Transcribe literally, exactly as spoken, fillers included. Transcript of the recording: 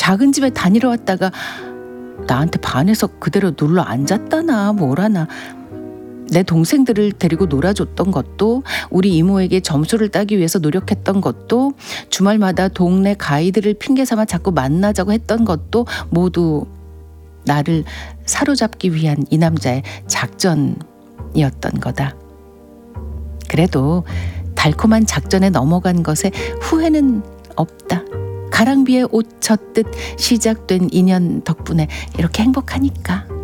작은 집에 다니러 왔다가 나한테 반해서 그대로 눌러 앉았다나 뭐라나. 내 동생들을 데리고 놀아줬던 것도, 우리 이모에게 점수를 따기 위해서 노력했던 것도, 주말마다 동네 가이드를 핑계삼아 자꾸 만나자고 했던 것도 모두 나를 사로잡기 위한 이 남자의 작전이었던 거다. 그래도 달콤한 작전에 넘어간 것에 후회는 없다. 가랑비에 옷 젖듯 시작된 인연 덕분에 이렇게 행복하니까.